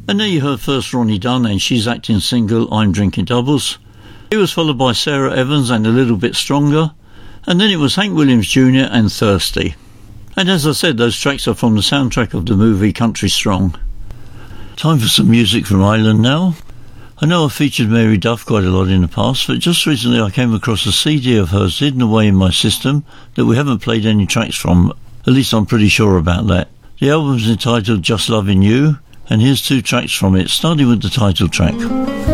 And there you heard first Ronnie Dunn and She's Acting single I'm Drinking Doubles. It was followed by Sarah Evans and A Little Bit Stronger, and then it was Hank Williams Jr. and Thirsty. And as I said, those tracks are from the soundtrack of the movie Country Strong. Time for some music from Ireland now. I know I've featured Mary Duff quite a lot in the past, but just recently I came across a CD of hers hidden away in my system that we haven't played any tracks from, at least I'm pretty sure about that. The album's entitled Just Loving You, and here's two tracks from it, starting with the title track.